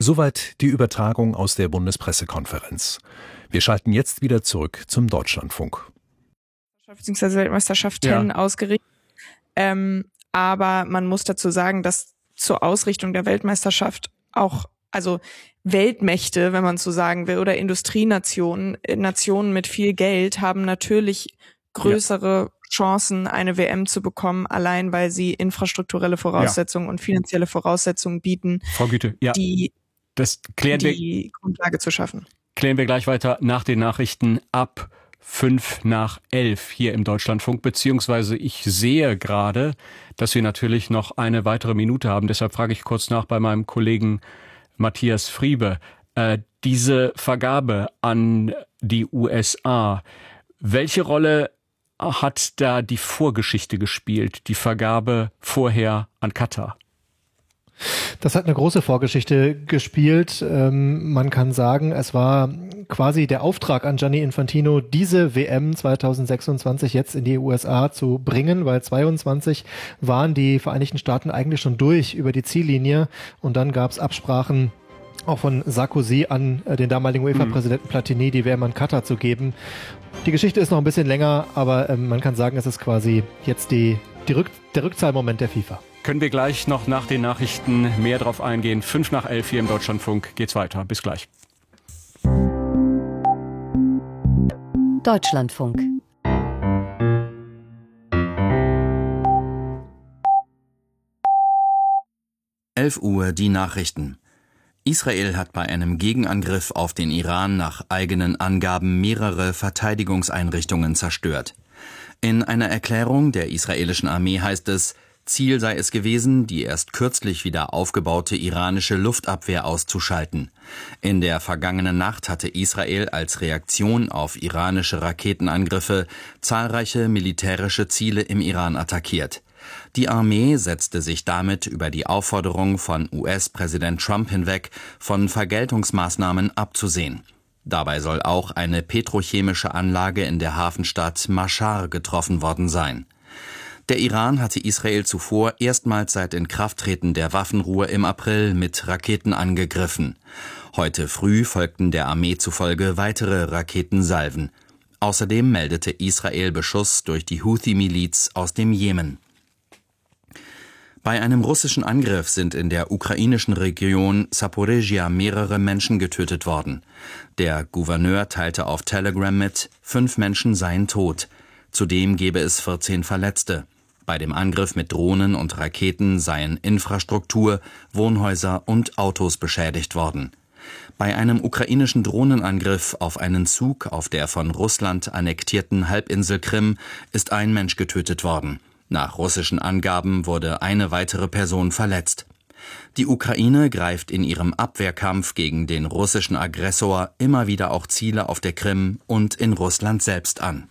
Soweit die Übertragung aus der Bundespressekonferenz. Wir schalten jetzt wieder zurück zum Deutschlandfunk. Beziehungsweise Weltmeisterschaften ausgerichtet. Aber man muss dazu sagen, dass zur Ausrichtung der Weltmeisterschaft auch, also Weltmächte, wenn man so sagen will, oder Industrienationen, Nationen mit viel Geld haben natürlich größere Chancen, eine WM zu bekommen, allein weil sie infrastrukturelle Voraussetzungen und finanzielle Voraussetzungen bieten, Frau Güte, die Grundlage zu schaffen. Klären wir gleich weiter nach den Nachrichten ab 11:05 hier im Deutschlandfunk, beziehungsweise ich sehe gerade, dass wir natürlich noch eine weitere Minute haben. Deshalb frage ich kurz nach bei meinem Kollegen Matthias Friebe. Diese Vergabe an die USA, welche Rolle hat da die Vorgeschichte gespielt, die Vergabe vorher an Katar? Das hat eine große Vorgeschichte gespielt. Man kann sagen, es war quasi der Auftrag an Gianni Infantino, diese WM 2026 jetzt in die USA zu bringen, weil 22 waren die Vereinigten Staaten eigentlich schon durch über die Ziellinie und dann gab es Absprachen auch von Sarkozy an den damaligen UEFA-Präsidenten Platini, die WM an Katar zu geben. Die Geschichte ist noch ein bisschen länger, aber man kann sagen, es ist quasi jetzt der Rückzahlmoment der FIFA. Können wir gleich noch nach den Nachrichten mehr drauf eingehen. 11:05 hier im Deutschlandfunk geht's weiter. Bis gleich. Deutschlandfunk. Uhr die Nachrichten. Israel hat bei einem Gegenangriff auf den Iran nach eigenen Angaben mehrere Verteidigungseinrichtungen zerstört. In einer Erklärung der israelischen Armee heißt es, Ziel sei es gewesen, die erst kürzlich wieder aufgebaute iranische Luftabwehr auszuschalten. In der vergangenen Nacht hatte Israel als Reaktion auf iranische Raketenangriffe zahlreiche militärische Ziele im Iran attackiert. Die Armee setzte sich damit über die Aufforderung von US-Präsident Trump hinweg, von Vergeltungsmaßnahmen abzusehen. Dabei soll auch eine petrochemische Anlage in der Hafenstadt Mashhar getroffen worden sein. Der Iran hatte Israel zuvor erstmals seit Inkrafttreten der Waffenruhe im April mit Raketen angegriffen. Heute früh folgten der Armee zufolge weitere Raketensalven. Außerdem meldete Israel Beschuss durch die Houthi-Miliz aus dem Jemen. Bei einem russischen Angriff sind in der ukrainischen Region Saporizhia mehrere Menschen getötet worden. Der Gouverneur teilte auf Telegram mit, 5 Menschen seien tot. Zudem gebe es 14 Verletzte. Bei dem Angriff mit Drohnen und Raketen seien Infrastruktur, Wohnhäuser und Autos beschädigt worden. Bei einem ukrainischen Drohnenangriff auf einen Zug auf der von Russland annektierten Halbinsel Krim ist ein Mensch getötet worden. Nach russischen Angaben wurde eine weitere Person verletzt. Die Ukraine greift in ihrem Abwehrkampf gegen den russischen Aggressor immer wieder auch Ziele auf der Krim und in Russland selbst an.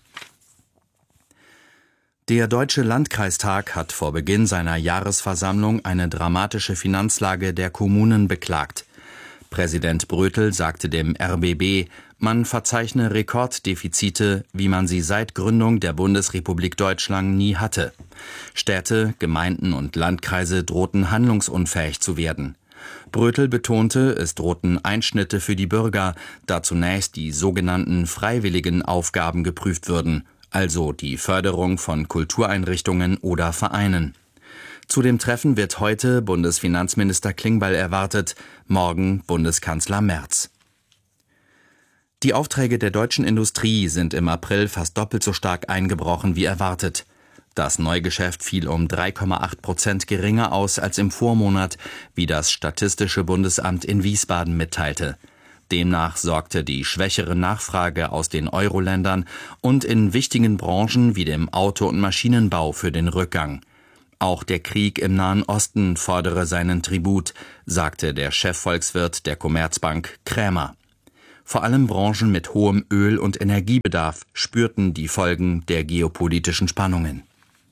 Der Deutsche Landkreistag hat vor Beginn seiner Jahresversammlung eine dramatische Finanzlage der Kommunen beklagt. Präsident Brötel sagte dem RBB, man verzeichne Rekorddefizite, wie man sie seit Gründung der Bundesrepublik Deutschland nie hatte. Städte, Gemeinden und Landkreise drohten handlungsunfähig zu werden. Brötel betonte, es drohten Einschnitte für die Bürger, da zunächst die sogenannten freiwilligen Aufgaben geprüft würden, also die Förderung von Kultureinrichtungen oder Vereinen. Zu dem Treffen wird heute Bundesfinanzminister Klingbeil erwartet, morgen Bundeskanzler Merz. Die Aufträge der deutschen Industrie sind im April fast doppelt so stark eingebrochen wie erwartet. Das Neugeschäft fiel um 3,8% geringer aus als im Vormonat, wie das Statistische Bundesamt in Wiesbaden mitteilte. Demnach sorgte die schwächere Nachfrage aus den Euro-Ländern und in wichtigen Branchen wie dem Auto- und Maschinenbau für den Rückgang. Auch der Krieg im Nahen Osten fordere seinen Tribut, sagte der Chefvolkswirt der Commerzbank Krämer. Vor allem Branchen mit hohem Öl- und Energiebedarf spürten die Folgen der geopolitischen Spannungen.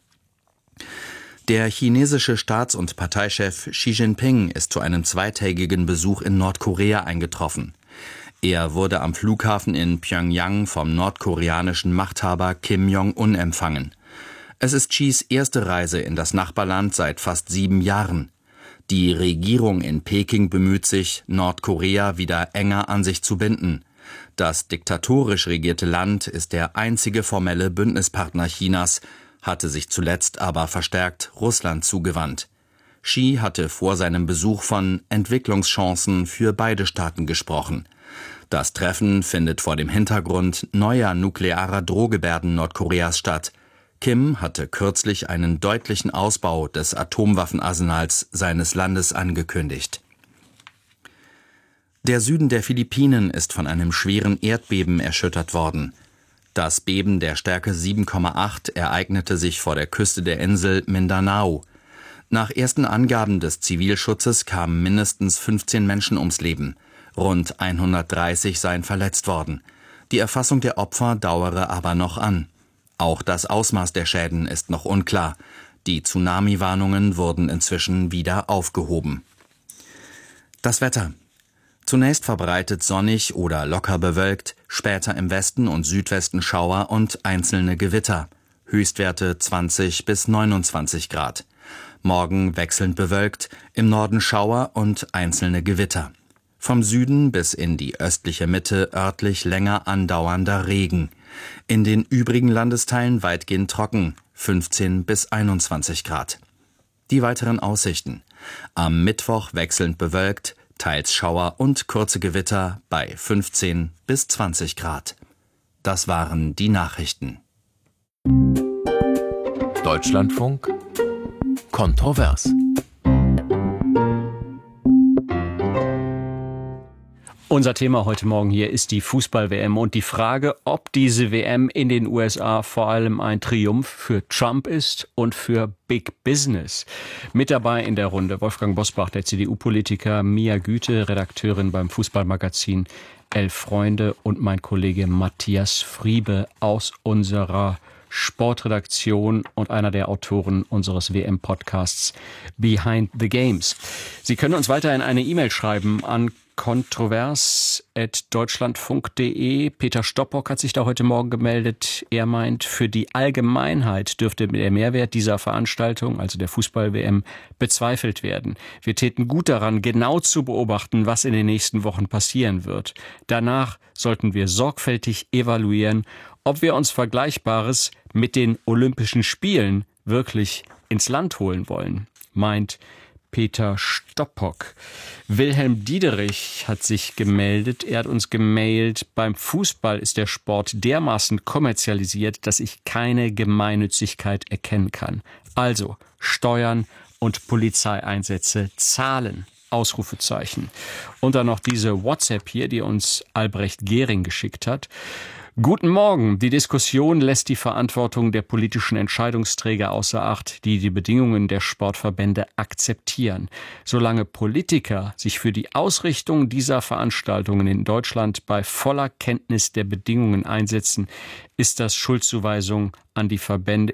Der chinesische Staats- und Parteichef Xi Jinping ist zu einem zweitägigen Besuch in Nordkorea eingetroffen. Er wurde am Flughafen in Pjöngjang vom nordkoreanischen Machthaber Kim Jong-un empfangen. Es ist Xis erste Reise in das Nachbarland seit fast 7 Jahren. Die Regierung in Peking bemüht sich, Nordkorea wieder enger an sich zu binden. Das diktatorisch regierte Land ist der einzige formelle Bündnispartner Chinas, hatte sich zuletzt aber verstärkt Russland zugewandt. Xi hatte vor seinem Besuch von Entwicklungschancen für beide Staaten gesprochen. Das Treffen findet vor dem Hintergrund neuer nuklearer Drohgebärden Nordkoreas statt. Kim hatte kürzlich einen deutlichen Ausbau des Atomwaffenarsenals seines Landes angekündigt. Der Süden der Philippinen ist von einem schweren Erdbeben erschüttert worden. Das Beben der Stärke 7,8 ereignete sich vor der Küste der Insel Mindanao. Nach ersten Angaben des Zivilschutzes kamen mindestens 15 Menschen ums Leben. Rund 130 seien verletzt worden. Die Erfassung der Opfer dauere aber noch an. Auch das Ausmaß der Schäden ist noch unklar. Die Tsunami-Warnungen wurden inzwischen wieder aufgehoben. Das Wetter. Zunächst verbreitet sonnig oder locker bewölkt, später im Westen und Südwesten Schauer und einzelne Gewitter. Höchstwerte 20 bis 29 Grad. Morgen wechselnd bewölkt, im Norden Schauer und einzelne Gewitter. Vom Süden bis in die östliche Mitte örtlich länger andauernder Regen. In den übrigen Landesteilen weitgehend trocken, 15 bis 21 Grad. Die weiteren Aussichten. Am Mittwoch wechselnd bewölkt, teils Schauer und kurze Gewitter bei 15 bis 20 Grad. Das waren die Nachrichten. Deutschlandfunk kontrovers. Unser Thema heute Morgen hier ist die Fußball-WM und die Frage, ob diese WM in den USA vor allem ein Triumph für Trump ist und für Big Business. Mit dabei in der Runde Wolfgang Bosbach, der CDU-Politiker, Mia Güte, Redakteurin beim Fußballmagazin Elf Freunde und mein Kollege Matthias Friebe aus unserer Sportredaktion und einer der Autoren unseres WM-Podcasts Behind the Games. Sie können uns weiterhin eine E-Mail schreiben an kontrovers@deutschlandfunk.de. Peter Stoppock hat sich da heute Morgen gemeldet. Er meint, für die Allgemeinheit dürfte der Mehrwert dieser Veranstaltung, also der Fußball-WM, bezweifelt werden. Wir täten gut daran, genau zu beobachten, was in den nächsten Wochen passieren wird. Danach sollten wir sorgfältig evaluieren, ob wir uns Vergleichbares mit den Olympischen Spielen wirklich ins Land holen wollen, meint Peter Stoppock. Wilhelm Diederich hat sich gemeldet. Er hat uns gemailt, beim Fußball ist der Sport dermaßen kommerzialisiert, dass ich keine Gemeinnützigkeit erkennen kann. Also Steuern und Polizeieinsätze zahlen. Ausrufezeichen. Und dann noch diese WhatsApp hier, die uns Albrecht Gehring geschickt hat. Guten Morgen. Die Diskussion lässt die Verantwortung der politischen Entscheidungsträger außer Acht, die die Bedingungen der Sportverbände akzeptieren. Solange Politiker sich für die Ausrichtung dieser Veranstaltungen in Deutschland bei voller Kenntnis der Bedingungen einsetzen, ist das Schuldzuweisen an die Verbände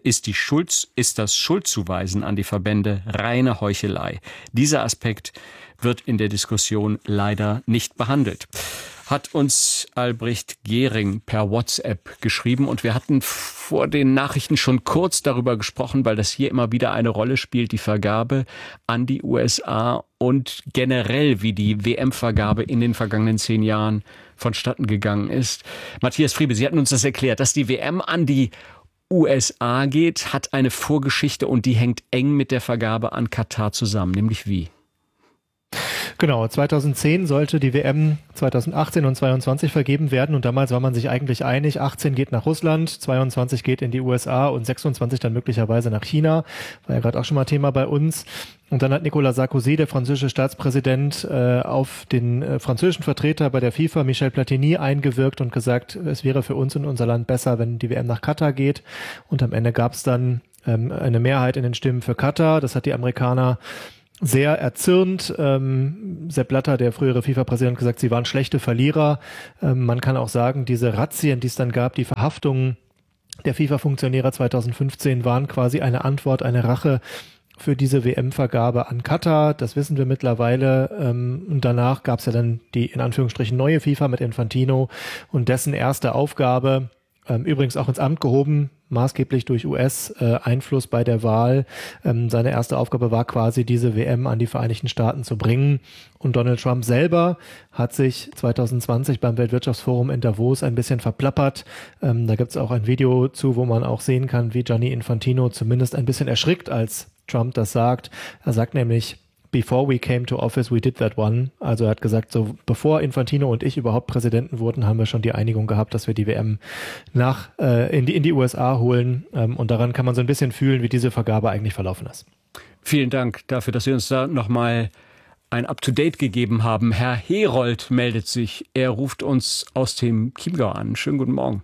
reine Heuchelei. Dieser Aspekt wird in der Diskussion leider nicht behandelt. Hat uns Albrecht Gehring per WhatsApp geschrieben und wir hatten vor den Nachrichten schon kurz darüber gesprochen, weil das hier immer wieder eine Rolle spielt, die Vergabe an die USA und generell, wie die WM-Vergabe in den vergangenen 10 Jahren vonstatten gegangen ist. Matthias Friebe, Sie hatten uns das erklärt, dass die WM an die USA geht, hat eine Vorgeschichte und die hängt eng mit der Vergabe an Katar zusammen, nämlich wie? Genau, 2010 sollte die WM 2018 und 22 vergeben werden und damals war man sich eigentlich einig, 18 geht nach Russland, 22 geht in die USA und 26 dann möglicherweise nach China, war ja gerade auch schon mal Thema bei uns. Und dann hat Nicolas Sarkozy, der französische Staatspräsident, auf den französischen Vertreter bei der FIFA, Michel Platini, eingewirkt und gesagt, es wäre für uns und unser Land besser, wenn die WM nach Katar geht. Und am Ende gab es dann eine Mehrheit in den Stimmen für Katar. Das hat die Amerikaner sehr erzürnt. Sepp Blatter, der frühere FIFA-Präsident, gesagt, sie waren schlechte Verlierer. Man kann auch sagen, diese Razzien, die es dann gab, die Verhaftungen der FIFA-Funktionäre 2015 waren quasi eine Antwort, eine Rache für diese WM-Vergabe an Katar. Das wissen wir mittlerweile. Und danach gab es ja dann die in Anführungsstrichen neue FIFA mit Infantino und dessen erste Aufgabe übrigens auch ins Amt gehoben, maßgeblich durch US-Einfluss bei der Wahl. Seine erste Aufgabe war quasi, diese WM an die Vereinigten Staaten zu bringen. Und Donald Trump selber hat sich 2020 beim Weltwirtschaftsforum in Davos ein bisschen verplappert. Da gibt es auch ein Video zu, wo man auch sehen kann, wie Gianni Infantino zumindest ein bisschen erschrickt, als Trump das sagt. Er sagt nämlich, "Before we came to office, we did that one." Also er hat gesagt, so bevor Infantino und ich überhaupt Präsidenten wurden, haben wir schon die Einigung gehabt, dass wir die WM in die USA holen. Und daran kann man so ein bisschen fühlen, wie diese Vergabe eigentlich verlaufen ist. Vielen Dank dafür, dass Sie uns da nochmal ein Up-to-Date gegeben haben. Herr Herold meldet sich. Er ruft uns aus dem Chiemgau an. Schönen guten Morgen.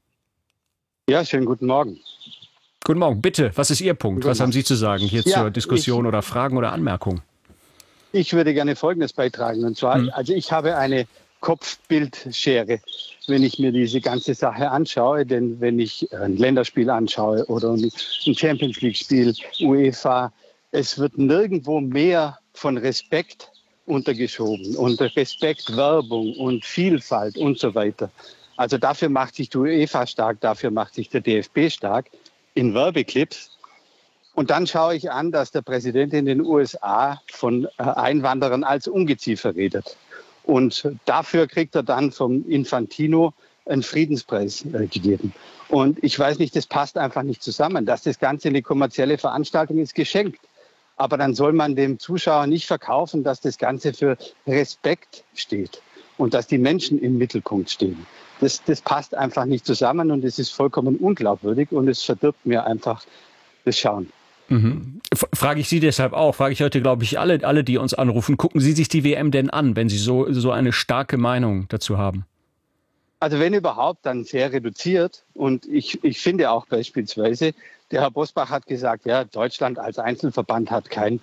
Ja, schönen guten Morgen. Guten Morgen. Bitte, was ist Ihr Punkt? Was haben Sie zu sagen hier zur Diskussion oder Fragen oder Anmerkungen? Ich würde gerne Folgendes beitragen. Und zwar, also ich habe eine Kopfbildschere, wenn ich mir diese ganze Sache anschaue. Denn wenn ich ein Länderspiel anschaue oder ein Champions League-Spiel, UEFA, es wird nirgendwo mehr von Respekt untergeschoben und Respekt, Werbung und Vielfalt und so weiter. Also dafür macht sich die UEFA stark, dafür macht sich der DFB stark in Werbeclips. Und dann schaue ich an, dass der Präsident in den USA von Einwanderern als Ungeziefer redet. Und dafür kriegt er dann vom Infantino einen Friedenspreis gegeben. Und ich weiß nicht, das passt einfach nicht zusammen. Dass das Ganze eine kommerzielle Veranstaltung ist, geschenkt. Aber dann soll man dem Zuschauer nicht verkaufen, dass das Ganze für Respekt steht und dass die Menschen im Mittelpunkt stehen. Das passt einfach nicht zusammen und es ist vollkommen unglaubwürdig und es verdirbt mir einfach das Schauen. Frage ich Sie deshalb auch, frage ich heute, glaube ich, alle, die uns anrufen, gucken Sie sich die WM denn an, wenn Sie so eine starke Meinung dazu haben? Also wenn überhaupt, dann sehr reduziert. Und ich finde auch beispielsweise, der Herr Bosbach hat gesagt, ja, Deutschland als Einzelverband hat keine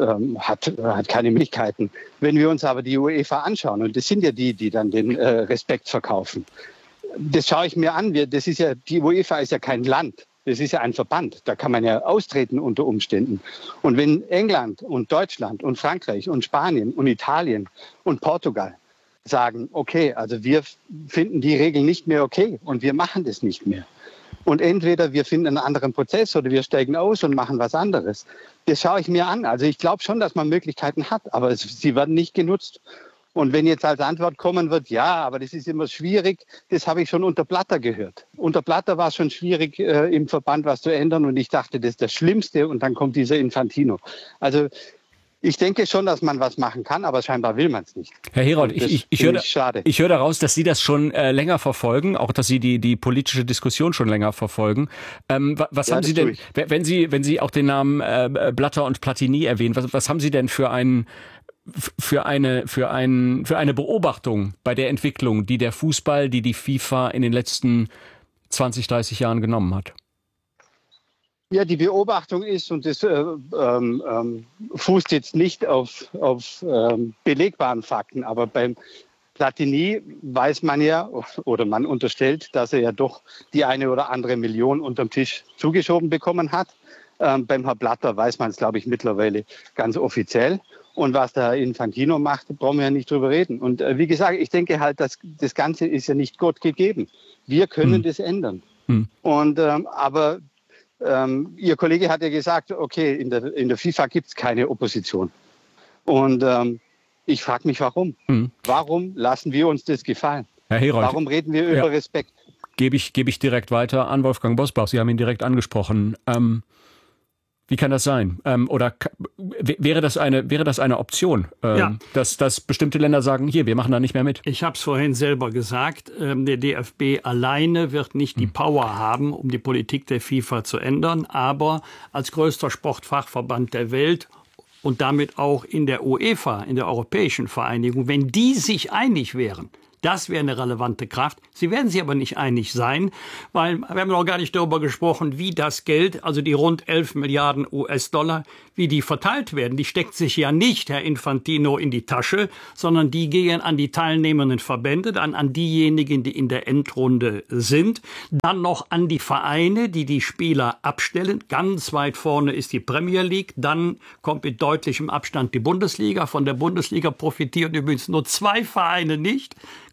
Möglichkeiten. Wenn wir uns aber die UEFA anschauen, und das sind ja die dann den Respekt verkaufen, das schaue ich mir an. Die UEFA ist ja kein Land. Das ist ja ein Verband, da kann man ja austreten unter Umständen. Und wenn England und Deutschland und Frankreich und Spanien und Italien und Portugal sagen, okay, also wir finden die Regeln nicht mehr okay und wir machen das nicht mehr. Und entweder wir finden einen anderen Prozess oder wir steigen aus und machen was anderes. Das schaue ich mir an. Also ich glaube schon, dass man Möglichkeiten hat, aber sie werden nicht genutzt. Und wenn jetzt als Antwort kommen wird, ja, aber das ist immer schwierig, das habe ich schon unter Blatter gehört. Unter Blatter war es schon schwierig, im Verband was zu ändern und ich dachte, das ist das Schlimmste und dann kommt dieser Infantino. Also ich denke schon, dass man was machen kann, aber scheinbar will man es nicht. Herr Herold, ich höre daraus, dass Sie das schon länger verfolgen, auch dass Sie die politische Diskussion schon länger verfolgen. Was haben Sie denn, wenn Sie auch den Namen Blatter und Platini erwähnen, was haben Sie denn für eine Beobachtung bei der Entwicklung, die der Fußball, die FIFA in den letzten 20, 30 Jahren genommen hat? Ja, die Beobachtung ist, und das fußt jetzt nicht auf belegbaren Fakten, aber beim Platini weiß man ja, oder man unterstellt, dass er ja doch die eine oder andere Million unterm Tisch zugeschoben bekommen hat. Beim Herrn Blatter weiß man es, glaube ich, mittlerweile ganz offiziell. Und was der Herr Infantino macht, brauchen wir ja nicht drüber reden. Und wie gesagt, ich denke halt, dass das Ganze ist ja nicht Gott gegeben. Wir können das ändern. Und aber Ihr Kollege hat ja gesagt, okay, in der FIFA gibt es keine Opposition. Und ich frage mich, warum? Warum lassen wir uns das gefallen? Herr Herold, warum reden wir über Respekt? Gebe ich direkt weiter an Wolfgang Bosbach. Sie haben ihn direkt angesprochen. Wie kann das sein? Oder wäre das eine Option, dass bestimmte Länder sagen, hier, wir machen da nicht mehr mit? Ich habe es vorhin selber gesagt, der DFB alleine wird nicht die Power haben, um die Politik der FIFA zu ändern, aber als größter Sportfachverband der Welt und damit auch in der UEFA, in der Europäischen Vereinigung, wenn die sich einig wären, das wäre eine relevante Kraft. Sie werden sich aber nicht einig sein, weil wir haben noch gar nicht darüber gesprochen, wie das Geld, also die rund 11 Milliarden US-Dollar, wie die verteilt werden. Die steckt sich ja nicht, Herr Infantino, in die Tasche, sondern die gehen an die teilnehmenden Verbände, dann an diejenigen, die in der Endrunde sind, dann noch an die Vereine, die die Spieler abstellen. Ganz weit vorne ist die Premier League, dann kommt mit deutlichem Abstand die Bundesliga. Von der Bundesliga profitieren übrigens nur 2 Vereine nicht.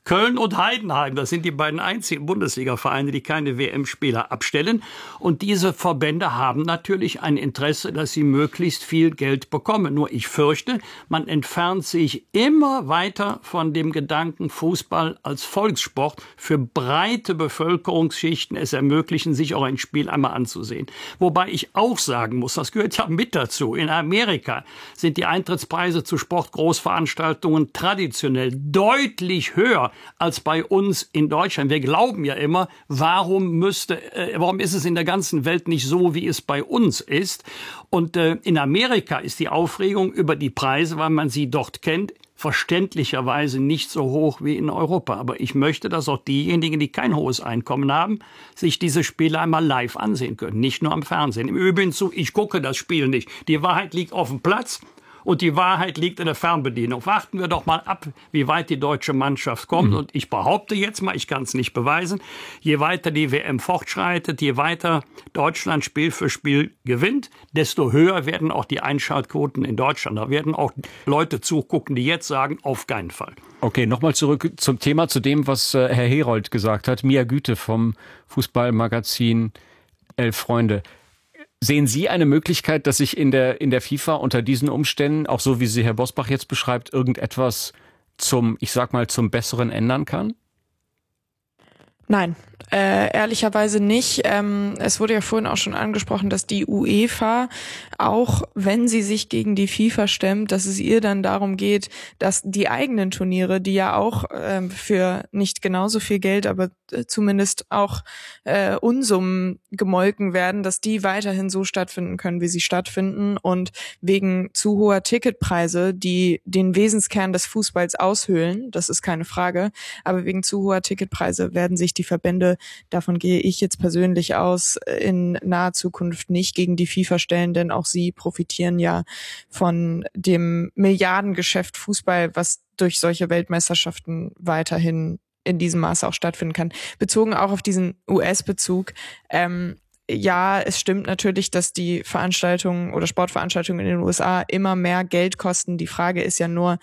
Köln und Heidenheim, das sind die beiden einzigen Bundesliga-Vereine, die keine WM-Spieler abstellen. Und diese Verbände haben natürlich ein Interesse, dass sie möglichst viel Geld bekommen. Nur ich fürchte, man entfernt sich immer weiter von dem Gedanken, Fußball als Volkssport für breite Bevölkerungsschichten es ermöglichen, sich auch ein Spiel einmal anzusehen. Wobei ich auch sagen muss, das gehört ja mit dazu. In Amerika sind die Eintrittspreise zu Sportgroßveranstaltungen traditionell deutlich höher als bei uns in Deutschland. Wir glauben ja immer, warum ist es in der ganzen Welt nicht so, wie es bei uns ist? Und in Amerika ist die Aufregung über die Preise, weil man sie dort kennt, verständlicherweise nicht so hoch wie in Europa. Aber ich möchte, dass auch diejenigen, die kein hohes Einkommen haben, sich diese Spiele einmal live ansehen können. Nicht nur am Fernsehen. Im Übrigen ich gucke das Spiel nicht. Die Wahrheit liegt auf dem Platz. Und die Wahrheit liegt in der Fernbedienung. Warten wir doch mal ab, wie weit die deutsche Mannschaft kommt. Und ich behaupte jetzt mal, ich kann es nicht beweisen, je weiter die WM fortschreitet, je weiter Deutschland Spiel für Spiel gewinnt, desto höher werden auch die Einschaltquoten in Deutschland. Da werden auch Leute zugucken, die jetzt sagen, auf keinen Fall. Okay, nochmal zurück zum Thema, zu dem, was Herr Herold gesagt hat. Mia Güte vom Fußballmagazin 11 Freunde. Sehen Sie eine Möglichkeit, dass sich in der FIFA unter diesen Umständen, auch so wie sie Herr Bosbach jetzt beschreibt, irgendetwas zum Besseren ändern kann? Nein, ehrlicherweise nicht. Es wurde ja vorhin auch schon angesprochen, dass die UEFA, auch wenn sie sich gegen die FIFA stemmt, dass es ihr dann darum geht, dass die eigenen Turniere, die ja auch für nicht genauso viel Geld, aber zumindest auch Unsummen gemolken werden, dass die weiterhin so stattfinden können, wie sie stattfinden. Und wegen zu hoher Ticketpreise, die den Wesenskern des Fußballs aushöhlen, das ist keine Frage, aber wegen zu hoher Ticketpreise werden sich die Verbände, davon gehe ich jetzt persönlich aus, in naher Zukunft nicht gegen die FIFA stellen, denn auch sie profitieren ja von dem Milliardengeschäft Fußball, was durch solche Weltmeisterschaften weiterhin in diesem Maße auch stattfinden kann. Bezogen auch auf diesen US-Bezug, ja, es stimmt natürlich, dass die Veranstaltungen oder Sportveranstaltungen in den USA immer mehr Geld kosten. Die Frage ist ja nur,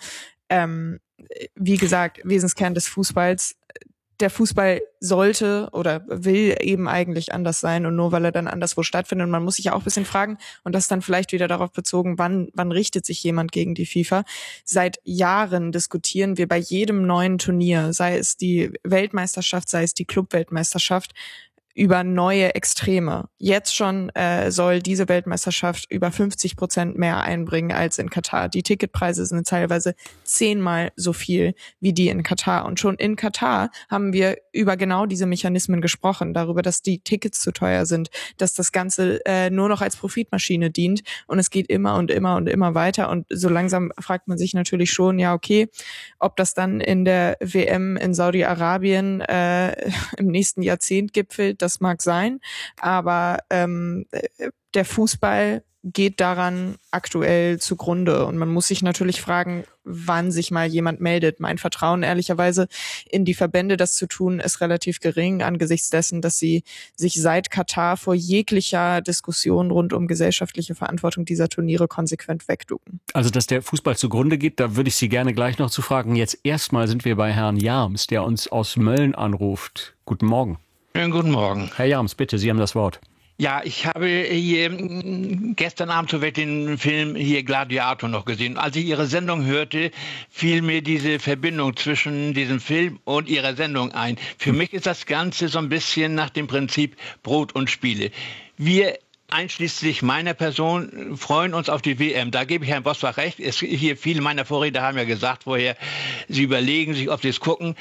wie gesagt, Wesenskern des Fußballs. Der Fußball sollte oder will eben eigentlich anders sein und nur weil er dann anderswo stattfindet. Und man muss sich ja auch ein bisschen fragen, und das dann vielleicht wieder darauf bezogen, wann richtet sich jemand gegen die FIFA? Seit Jahren diskutieren wir bei jedem neuen Turnier, sei es die Weltmeisterschaft, sei es die Clubweltmeisterschaft, über neue Extreme. Jetzt schon soll diese Weltmeisterschaft über 50% mehr einbringen als in Katar. Die Ticketpreise sind teilweise 10-mal so viel wie die in Katar. Und schon in Katar haben wir über genau diese Mechanismen gesprochen, darüber, dass die Tickets zu teuer sind, dass das Ganze nur noch als Profitmaschine dient. Und es geht immer und immer und immer weiter. Und so langsam fragt man sich natürlich schon, ja okay, ob das dann in der WM in Saudi-Arabien im nächsten Jahrzehnt gipfelt, das mag sein, aber der Fußball geht daran aktuell zugrunde und man muss sich natürlich fragen, wann sich mal jemand meldet. Mein Vertrauen ehrlicherweise in die Verbände, das zu tun, ist relativ gering angesichts dessen, dass sie sich seit Katar vor jeglicher Diskussion rund um gesellschaftliche Verantwortung dieser Turniere konsequent wegducken. Also, dass der Fußball zugrunde geht, da würde ich Sie gerne gleich noch zu fragen. Jetzt erstmal sind wir bei Herrn Jarms, der uns aus Mölln anruft. Guten Morgen. Schönen guten Morgen. Herr Jarms, bitte, Sie haben das Wort. Ja, ich habe hier gestern Abend den Film hier Gladiator noch gesehen. Als ich Ihre Sendung hörte, fiel mir diese Verbindung zwischen diesem Film und Ihrer Sendung ein. Für mich ist das Ganze so ein bisschen nach dem Prinzip Brot und Spiele. Wir einschließlich meiner Person freuen uns auf die WM. Da gebe ich Herrn Bosbach recht. Hier viele meiner Vorredner haben ja gesagt, woher sie überlegen sich, ob sie es gucken.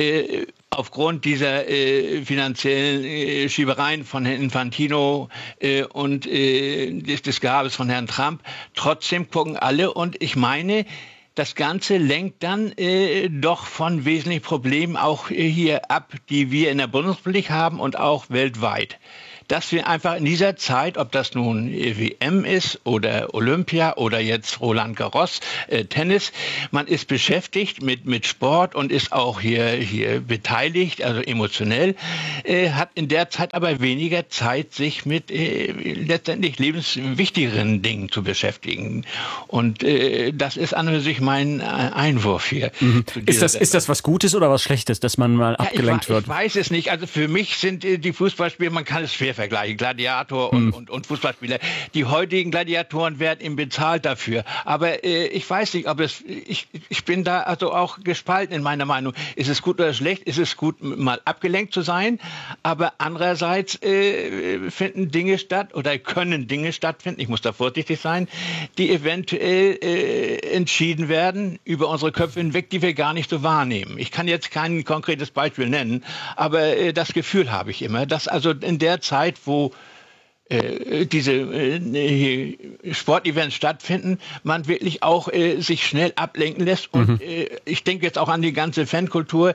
Aufgrund dieser finanziellen Schiebereien von Herrn Infantino und des Gehabes von Herrn Trump. Trotzdem gucken alle und ich meine, das Ganze lenkt dann doch von wesentlichen Problemen auch hier ab, die wir in der Bundesrepublik haben und auch weltweit. dass wir einfach in dieser Zeit, ob das nun WM ist oder Olympia oder jetzt Roland Garros, Tennis, man ist beschäftigt mit Sport und ist auch hier beteiligt, also emotionell, hat in der Zeit aber weniger Zeit, sich mit letztendlich lebenswichtigeren Dingen zu beschäftigen. Und das ist an und für sich mein Einwurf hier. Ist das was Gutes oder was Schlechtes, dass man mal abgelenkt wird? Ich weiß es nicht. Also für mich sind die Fußballspieler, man kann es schwer vergleichen, Gladiator und Fußballspieler. Die heutigen Gladiatoren werden ihm bezahlt dafür. Aber ich weiß nicht, ob ich bin da also auch gespalten in meiner Meinung. Ist es gut oder schlecht? Ist es gut, mal abgelenkt zu sein? Aber andererseits finden Dinge statt oder können Dinge stattfinden, ich muss da vorsichtig sein, die eventuell entschieden werden über unsere Köpfe hinweg, die wir gar nicht so wahrnehmen. Ich kann jetzt kein konkretes Beispiel nennen, aber das Gefühl habe ich immer, dass also in der Zeit, wo diese Sportevents stattfinden, man wirklich auch sich schnell ablenken lässt. Und ich denke jetzt auch an die ganze Fankultur.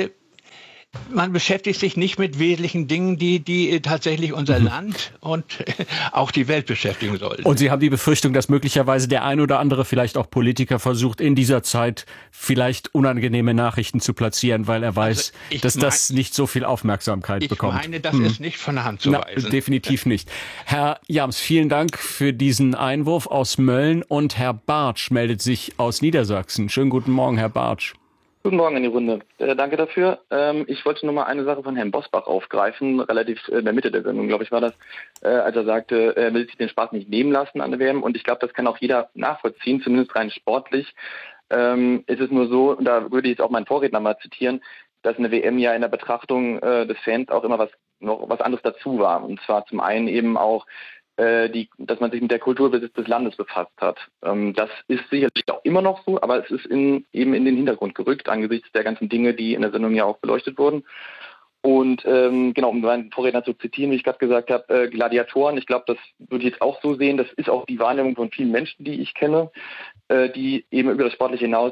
Man beschäftigt sich nicht mit wesentlichen Dingen, die tatsächlich unser Land und auch die Welt beschäftigen sollten. Und Sie haben die Befürchtung, dass möglicherweise der ein oder andere, vielleicht auch Politiker, versucht, in dieser Zeit vielleicht unangenehme Nachrichten zu platzieren, weil er weiß, dass das nicht so viel Aufmerksamkeit bekommt. Ich meine, das ist nicht von der Hand zu weisen. Definitiv nicht. Herr Jams, vielen Dank für diesen Einwurf aus Mölln, und Herr Bartsch meldet sich aus Niedersachsen. Schönen guten Morgen, Herr Bartsch. Guten Morgen in die Runde. Danke dafür. Ich wollte nur mal eine Sache von Herrn Bosbach aufgreifen, relativ in der Mitte der Sendung, glaube ich, war das, als er sagte, er will sich den Spaß nicht nehmen lassen an der WM. Und ich glaube, das kann auch jeder nachvollziehen, zumindest rein sportlich. Es ist nur so, und da würde ich jetzt auch meinen Vorredner mal zitieren, dass eine WM ja in der Betrachtung des Fans auch immer was anderes dazu war. Und zwar zum einen eben auch, dass man sich mit der Kulturbesitz des Landes befasst hat. Das ist sicherlich auch immer noch so, aber es ist eben in den Hintergrund gerückt angesichts der ganzen Dinge, die in der Sendung ja auch beleuchtet wurden. Und genau, um meinen Vorredner zu zitieren, wie ich gerade gesagt habe, Gladiatoren, ich glaube, das würde ich jetzt auch so sehen, das ist auch die Wahrnehmung von vielen Menschen, die ich kenne, die eben über das Sportliche hinaus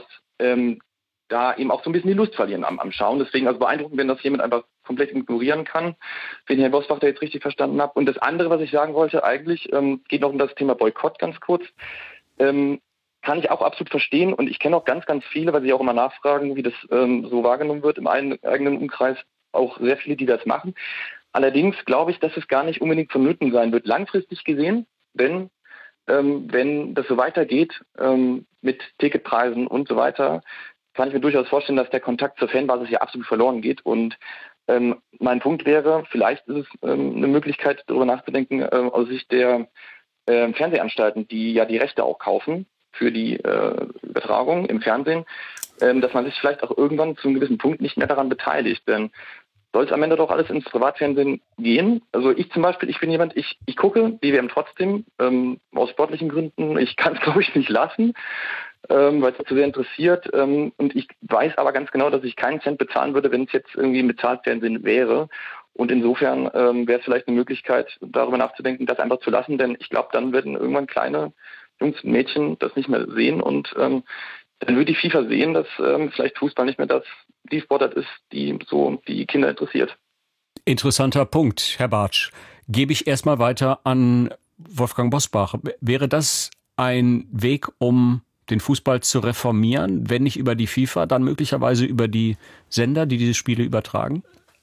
da eben auch so ein bisschen die Lust verlieren am Schauen. Deswegen also beeindruckend, wenn das jemand einfach komplett ignorieren kann, wenn Herr Bosbach da jetzt richtig verstanden habe. Und das andere, was ich sagen wollte, eigentlich geht noch um das Thema Boykott ganz kurz. Kann ich auch absolut verstehen, und ich kenne auch ganz, ganz viele, weil sie auch immer nachfragen, wie das so wahrgenommen wird im eigenen Umkreis, auch sehr viele, die das machen. Allerdings glaube ich, dass es gar nicht unbedingt vonnöten sein wird, langfristig gesehen, denn wenn das so weitergeht mit Ticketpreisen und so weiter, kann ich mir durchaus vorstellen, dass der Kontakt zur Fanbasis ja absolut verloren geht. Und mein Punkt wäre, vielleicht ist es eine Möglichkeit, darüber nachzudenken, aus Sicht der Fernsehanstalten, die ja die Rechte auch kaufen für die Übertragung im Fernsehen, dass man sich vielleicht auch irgendwann zu einem gewissen Punkt nicht mehr daran beteiligt. Denn soll es am Ende doch alles ins Privatfernsehen gehen? Also ich zum Beispiel, ich bin jemand, ich gucke die WM trotzdem, aus sportlichen Gründen. Ich kann es, glaube ich, nicht lassen, weil es mich zu sehr interessiert. Und ich weiß aber ganz genau, dass ich keinen Cent bezahlen würde, wenn es jetzt irgendwie im Bezahlfernsehen wäre. Und insofern wäre es vielleicht eine Möglichkeit, darüber nachzudenken, das einfach zu lassen. Denn ich glaube, dann werden irgendwann kleine Jungs und Mädchen das nicht mehr sehen. Und dann würde die FIFA sehen, dass vielleicht Fußball nicht mehr die Sportart ist, die so die Kinder interessiert. Interessanter Punkt, Herr Bartsch. Gebe ich erstmal weiter an Wolfgang Bosbach. Wäre das ein Weg, um den Fußball zu reformieren, wenn nicht über die FIFA, dann möglicherweise über die Sender, die diese Spiele übertragen?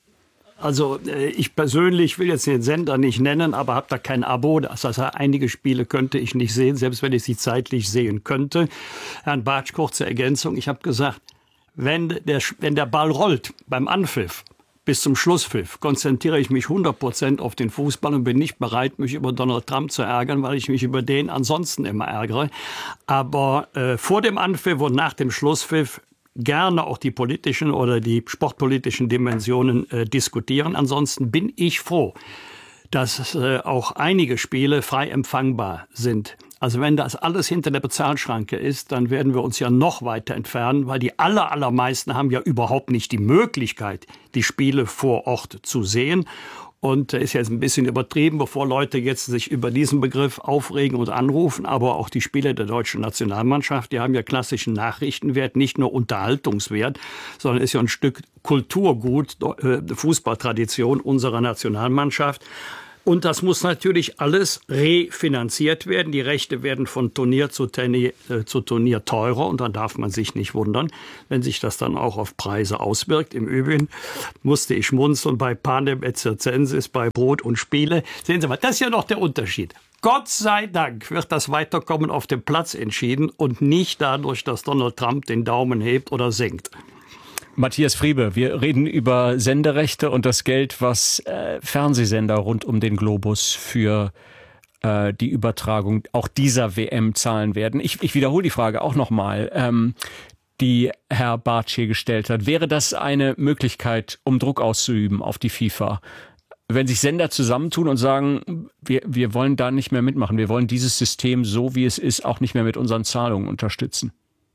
Also ich persönlich will jetzt den Sender nicht nennen, aber habe da kein Abo. Das heißt, einige Spiele könnte ich nicht sehen, selbst wenn ich sie zeitlich sehen könnte. Herrn Bartsch, kurze Ergänzung. Ich habe gesagt, wenn der Ball rollt beim Anpfiff bis zum Schlusspfiff, konzentriere ich mich 100% auf den Fußball und bin nicht bereit, mich über Donald Trump zu ärgern, weil ich mich über den ansonsten immer ärgere. Aber vor dem Anpfiff und nach dem Schlusspfiff gerne auch die politischen oder die sportpolitischen Dimensionen diskutieren. Ansonsten bin ich froh, dass auch einige Spiele frei empfangbar sind. Also wenn das alles hinter der Bezahlschranke ist, dann werden wir uns ja noch weiter entfernen, weil die allermeisten haben ja überhaupt nicht die Möglichkeit, die Spiele vor Ort zu sehen. Und ist jetzt ein bisschen übertrieben, bevor Leute jetzt sich über diesen Begriff aufregen und anrufen. Aber auch die Spieler der deutschen Nationalmannschaft, die haben ja klassischen Nachrichtenwert, nicht nur Unterhaltungswert, sondern ist ja ein Stück Kulturgut, Fußballtradition unserer Nationalmannschaft. Und das muss natürlich alles refinanziert werden. Die Rechte werden von Turnier zu Turnier teurer. Und dann darf man sich nicht wundern, wenn sich das dann auch auf Preise auswirkt. Im Übrigen musste ich schmunzeln bei Panem et Circenses, bei Brot und Spiele. Sehen Sie mal, das ist ja noch der Unterschied. Gott sei Dank wird das Weiterkommen auf dem Platz entschieden und nicht dadurch, dass Donald Trump den Daumen hebt oder senkt. Matthias Friebe, wir reden über Senderechte und das Geld, was Fernsehsender rund um den Globus für die Übertragung auch dieser WM zahlen werden. Ich wiederhole die Frage auch nochmal, die Herr Bartsch hier gestellt hat. Wäre das eine Möglichkeit, um Druck auszuüben auf die FIFA? Wenn sich Sender zusammentun und sagen, wir wollen da nicht mehr mitmachen, wir wollen dieses System, so wie es ist, auch nicht mehr mit unseren Zahlungen unterstützen.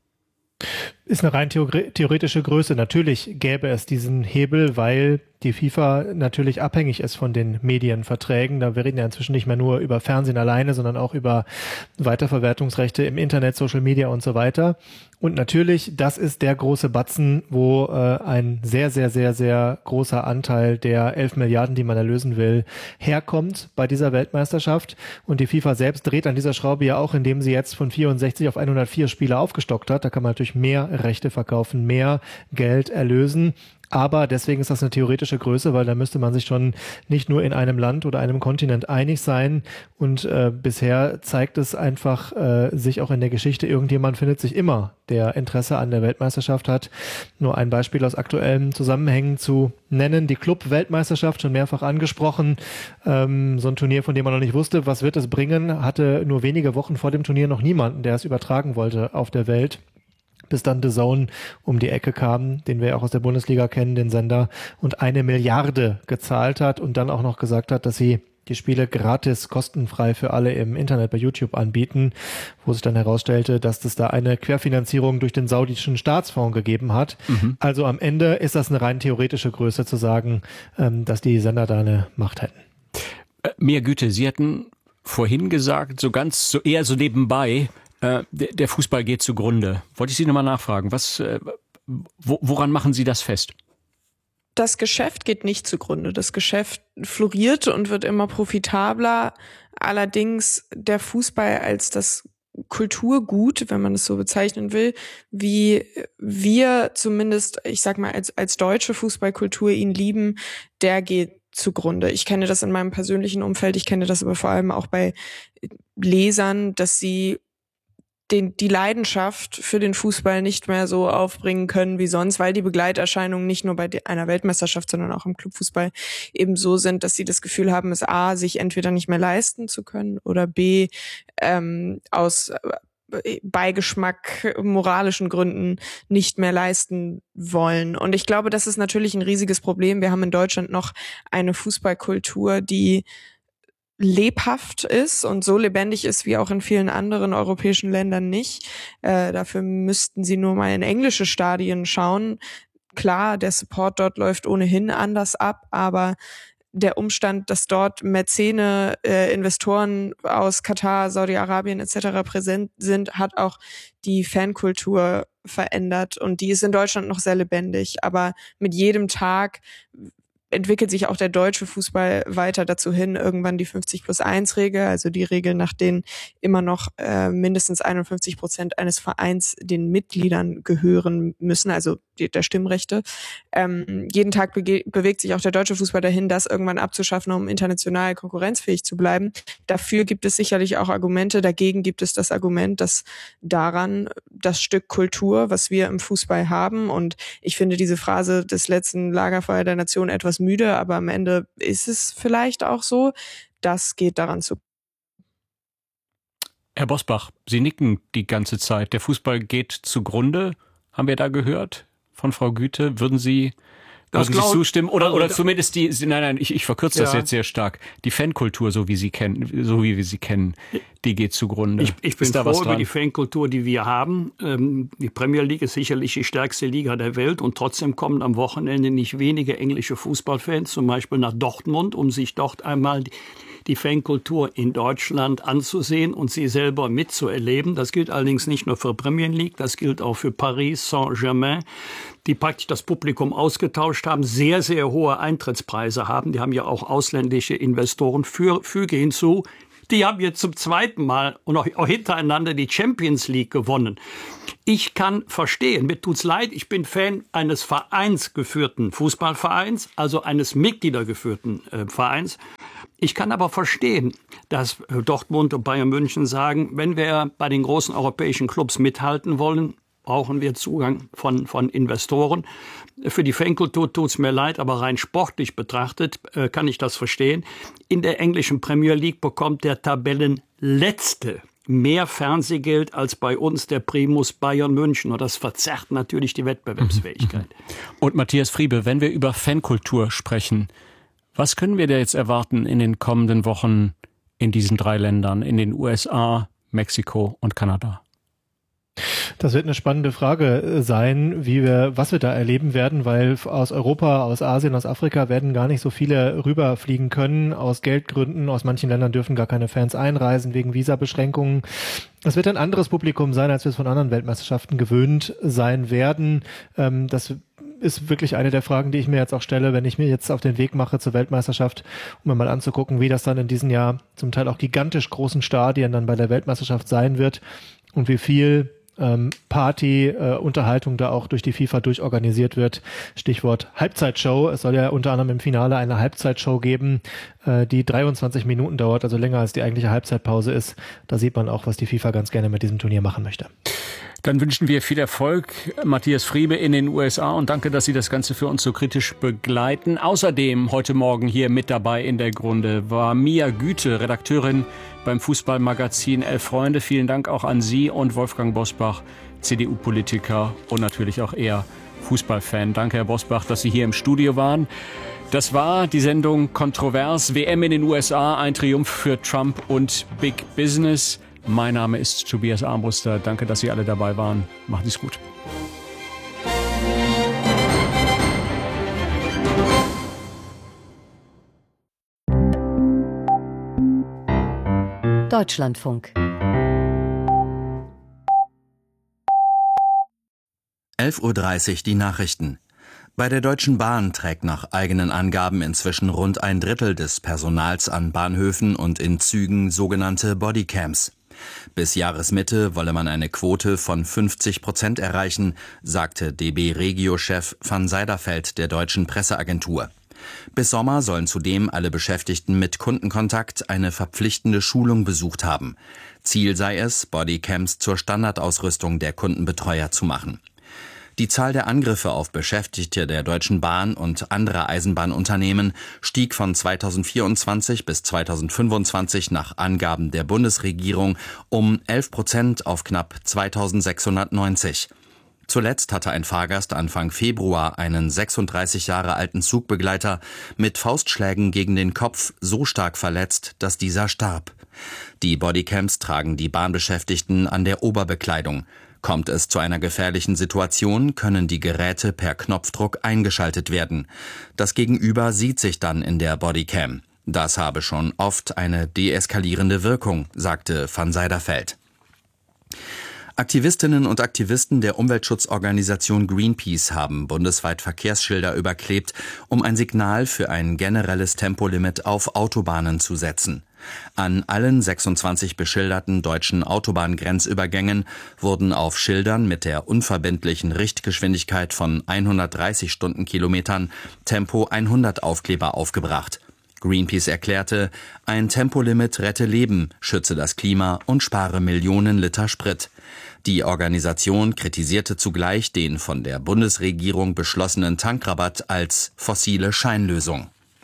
Ist eine rein theoretische Größe. Natürlich gäbe es diesen Hebel, weil die FIFA natürlich abhängig ist von den Medienverträgen. Da wir reden ja inzwischen nicht mehr nur über Fernsehen alleine, sondern auch über Weiterverwertungsrechte im Internet, Social Media und so weiter. Und natürlich, das ist der große Batzen, wo ein sehr, sehr, sehr, sehr großer Anteil der 11 Milliarden, die man erlösen will, herkommt bei dieser Weltmeisterschaft. Und die FIFA selbst dreht an dieser Schraube ja auch, indem sie jetzt von 64 auf 104 Spieler aufgestockt hat. Da kann man natürlich mehr Rechte verkaufen, mehr Geld erlösen. Aber deswegen ist das eine theoretische Größe, weil da müsste man sich schon nicht nur in einem Land oder einem Kontinent einig sein. Und bisher zeigt es einfach sich auch in der Geschichte, irgendjemand findet sich immer, der Interesse an der Weltmeisterschaft hat. Nur ein Beispiel aus aktuellen Zusammenhängen zu nennen. Die Club-Weltmeisterschaft, schon mehrfach angesprochen. So ein Turnier, von dem man noch nicht wusste, was wird es bringen, hatte nur wenige Wochen vor dem Turnier noch niemanden, der es übertragen wollte auf der Welt. Bis dann The Zone um die Ecke kam, den wir ja auch aus der Bundesliga kennen, den Sender, und 1 Milliarde gezahlt hat und dann auch noch gesagt hat, dass sie die Spiele gratis, kostenfrei für alle im Internet bei YouTube anbieten, wo sich dann herausstellte, dass es da eine Querfinanzierung durch den saudischen Staatsfonds gegeben hat. Also am Ende ist das eine rein theoretische Größe zu sagen, dass die Sender da eine Macht hätten. Mehr Güte, Sie hatten vorhin gesagt, eher so nebenbei, der Fußball geht zugrunde. Wollte ich Sie nochmal nachfragen, woran machen Sie das fest? Das Geschäft geht nicht zugrunde. Das Geschäft floriert und wird immer profitabler. Allerdings der Fußball als das Kulturgut, wenn man es so bezeichnen will, wie wir zumindest, ich sag mal, als deutsche Fußballkultur ihn lieben, der geht zugrunde. Ich kenne das in meinem persönlichen Umfeld, ich kenne das aber vor allem auch bei Lesern, dass sie die Leidenschaft für den Fußball nicht mehr so aufbringen können wie sonst, weil die Begleiterscheinungen nicht nur bei einer Weltmeisterschaft, sondern auch im Clubfußball eben so sind, dass sie das Gefühl haben, es A, sich entweder nicht mehr leisten zu können oder B, aus Beigeschmack, moralischen Gründen nicht mehr leisten wollen. Und ich glaube, das ist natürlich ein riesiges Problem. Wir haben in Deutschland noch eine Fußballkultur, die lebhaft ist und so lebendig ist wie auch in vielen anderen europäischen Ländern nicht. Dafür müssten Sie nur mal in englische Stadien schauen. Klar, der Support dort läuft ohnehin anders ab, aber der Umstand, dass dort Mäzene, Investoren aus Katar, Saudi-Arabien etc. präsent sind, hat auch die Fankultur verändert und die ist in Deutschland noch sehr lebendig. Aber mit jedem Tag entwickelt sich auch der deutsche Fußball weiter dazu hin, irgendwann die 50+1-Regel, also die Regel, nach denen immer noch mindestens 51% eines Vereins den Mitgliedern gehören müssen, also der Stimmrechte. Jeden Tag bewegt sich auch der deutsche Fußball dahin, das irgendwann abzuschaffen, um international konkurrenzfähig zu bleiben. Dafür gibt es sicherlich auch Argumente, dagegen gibt es das Argument, dass daran das Stück Kultur, was wir im Fußball haben, und ich finde diese Phrase des letzten Lagerfeuer der Nation etwas müde, aber am Ende ist es vielleicht auch so, das geht daran zu. Herr Bosbach, Sie nicken die ganze Zeit. Der Fußball geht zugrunde, haben wir da gehört von Frau Güte. Würden Sie zustimmen? Oder zumindest ich verkürze das jetzt sehr stark. Die Fankultur, so wie wir sie kennen, die geht zugrunde. Ich bin froh über die Fankultur, die wir haben. Die Premier League ist sicherlich die stärkste Liga der Welt und trotzdem kommen am Wochenende nicht wenige englische Fußballfans, zum Beispiel nach Dortmund, um sich dort einmal die Fankultur in Deutschland anzusehen und sie selber mitzuerleben. Das gilt allerdings nicht nur für Premier League, das gilt auch für Paris Saint-Germain, die praktisch das Publikum ausgetauscht haben, sehr, sehr hohe Eintrittspreise haben. Die haben ja auch ausländische Investoren. Füge hinzu, die haben jetzt zum zweiten Mal und auch hintereinander die Champions League gewonnen. Ich kann verstehen, mir tut's leid, ich bin Fan eines vereinsgeführten Fußballvereins, also eines mitgliedergeführten Vereins. Ich kann aber verstehen, dass Dortmund und Bayern München sagen, wenn wir bei den großen europäischen Clubs mithalten wollen, brauchen wir Zugang von Investoren. Für die Fankultur tut's mir leid, aber rein sportlich betrachtet kann ich das verstehen. In der englischen Premier League bekommt der Tabellenletzte mehr Fernsehgeld als bei uns der Primus Bayern München. Und das verzerrt natürlich die Wettbewerbsfähigkeit. Und Matthias Friebe, wenn wir über Fankultur sprechen, was können wir da jetzt erwarten in den kommenden Wochen in diesen 3 Ländern, in den USA, Mexiko und Kanada? Das wird eine spannende Frage sein, was wir da erleben werden, weil aus Europa, aus Asien, aus Afrika werden gar nicht so viele rüberfliegen können, aus Geldgründen. Aus manchen Ländern dürfen gar keine Fans einreisen wegen Visabeschränkungen. Es wird ein anderes Publikum sein, als wir es von anderen Weltmeisterschaften gewöhnt sein werden. Das ist wirklich eine der Fragen, die ich mir jetzt auch stelle, wenn ich mir jetzt auf den Weg mache zur Weltmeisterschaft, um mir mal anzugucken, wie das dann in diesem Jahr zum Teil auch gigantisch großen Stadien dann bei der Weltmeisterschaft sein wird und wie viel Party, Unterhaltung da auch durch die FIFA durchorganisiert wird. Stichwort Halbzeitshow. Es soll ja unter anderem im Finale eine Halbzeitshow geben, die 23 Minuten dauert, also länger als die eigentliche Halbzeitpause ist. Da sieht man auch, was die FIFA ganz gerne mit diesem Turnier machen möchte. Dann wünschen wir viel Erfolg, Matthias Friebe in den USA, und danke, dass Sie das Ganze für uns so kritisch begleiten. Außerdem heute Morgen hier mit dabei in der Grunde war Mia Güte, Redakteurin beim Fußballmagazin Elf Freunde. Vielen Dank auch an Sie, und Wolfgang Bosbach, CDU-Politiker und natürlich auch eher Fußballfan. Danke, Herr Bosbach, dass Sie hier im Studio waren. Das war die Sendung Kontrovers. WM in den USA, ein Triumph für Trump und Big Business. Mein Name ist Tobias Armbruster. Danke, dass Sie alle dabei waren. Macht es gut. Deutschlandfunk. 11:30 Uhr die Nachrichten. Bei der Deutschen Bahn trägt nach eigenen Angaben inzwischen rund ein Drittel des Personals an Bahnhöfen und in Zügen sogenannte Bodycams. Bis Jahresmitte wolle man eine Quote von 50% erreichen, sagte DB-Regio-Chef van Seiderfeld der Deutschen Presseagentur. Bis Sommer sollen zudem alle Beschäftigten mit Kundenkontakt eine verpflichtende Schulung besucht haben. Ziel sei es, Bodycams zur Standardausrüstung der Kundenbetreuer zu machen. Die Zahl der Angriffe auf Beschäftigte der Deutschen Bahn und anderer Eisenbahnunternehmen stieg von 2024 bis 2025 nach Angaben der Bundesregierung um 11% auf knapp 2690. Zuletzt hatte ein Fahrgast Anfang Februar einen 36 Jahre alten Zugbegleiter mit Faustschlägen gegen den Kopf so stark verletzt, dass dieser starb. Die Bodycams tragen die Bahnbeschäftigten an der Oberbekleidung. Kommt es zu einer gefährlichen Situation, können die Geräte per Knopfdruck eingeschaltet werden. Das Gegenüber sieht sich dann in der Bodycam. Das habe schon oft eine deeskalierende Wirkung, sagte van Seiderfeld. Aktivistinnen und Aktivisten der Umweltschutzorganisation Greenpeace haben bundesweit Verkehrsschilder überklebt, um ein Signal für ein generelles Tempolimit auf Autobahnen zu setzen. An allen 26 beschilderten deutschen Autobahngrenzübergängen wurden auf Schildern mit der unverbindlichen Richtgeschwindigkeit von 130 Stundenkilometern Tempo 100 Aufkleber aufgebracht. Greenpeace erklärte, ein Tempolimit rette Leben, schütze das Klima und spare Millionen Liter Sprit. Die Organisation kritisierte zugleich den von der Bundesregierung beschlossenen Tankrabatt als fossile Scheinlösung.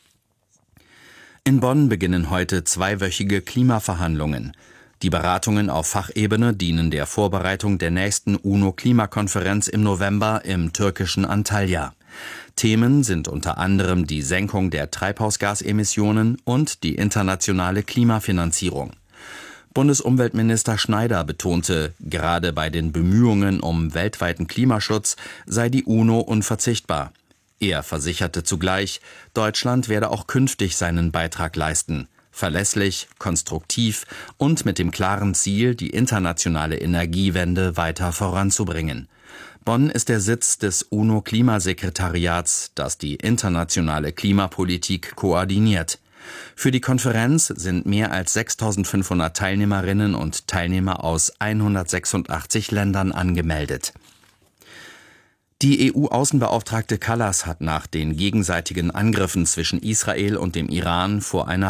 In Bonn beginnen heute 2-wöchige Klimaverhandlungen. Die Beratungen auf Fachebene dienen der Vorbereitung der nächsten UNO-Klimakonferenz im November im türkischen Antalya. Themen sind unter anderem die Senkung der Treibhausgasemissionen und die internationale Klimafinanzierung. Bundesumweltminister Schneider betonte, gerade bei den Bemühungen um weltweiten Klimaschutz sei die UNO unverzichtbar. Er versicherte zugleich, Deutschland werde auch künftig seinen Beitrag leisten. verlässlich, konstruktiv und mit dem klaren Ziel, die internationale Energiewende weiter voranzubringen. Bonn ist der Sitz des UNO-Klimasekretariats, das die internationale Klimapolitik koordiniert. Für die Konferenz sind mehr als 6.500 Teilnehmerinnen und Teilnehmer aus 186 Ländern angemeldet. Die EU-Außenbeauftragte Kallas hat nach den gegenseitigen Angriffen zwischen Israel und dem Iran vor einer